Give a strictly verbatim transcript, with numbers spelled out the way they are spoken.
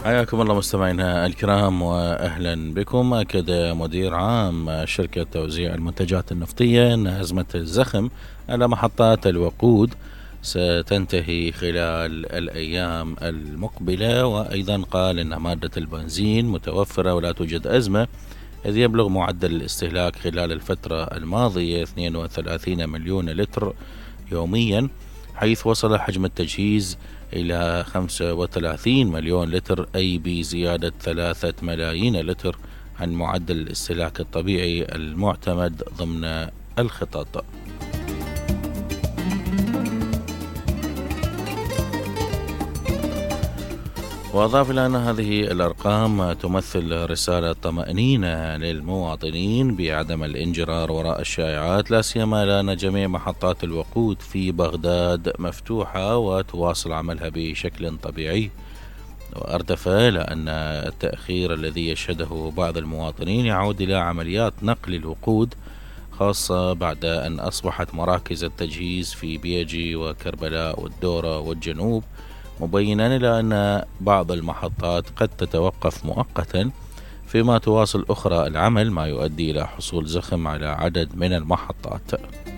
حياكم الله مستمعينا الكرام وأهلا بكم. أكد مدير عام شركة توزيع المنتجات النفطية أن أزمة الزخم على محطات الوقود ستنتهي خلال الأيام المقبلة، وأيضا قال أن مادة البنزين متوفرة ولا توجد أزمة، إذ يبلغ معدل الاستهلاك خلال الفترة الماضية اثنين وثلاثين مليون لتر يوميا، حيث وصل حجم التجهيز إلى خمسة وثلاثين مليون لتر، أي بزيادة ثلاثة ملايين لتر عن معدل الاستهلاك الطبيعي المعتمد ضمن الخطط. وأضاف إلى أن هذه الأرقام تمثل رسالة طمأنينة للمواطنين بعدم الانجرار وراء الشائعات، لا سيما لأن جميع محطات الوقود في بغداد مفتوحة وتواصل عملها بشكل طبيعي. وأردف إلى أن التأخير الذي يشهده بعض المواطنين يعود إلى عمليات نقل الوقود، خاصة بعد أن أصبحت مراكز التجهيز في بيجي وكربلاء والدورة والجنوب، مبينا إلى أن بعض المحطات قد تتوقف مؤقتا فيما تواصل أخرى العمل، ما يؤدي إلى حصول زخم على عدد من المحطات.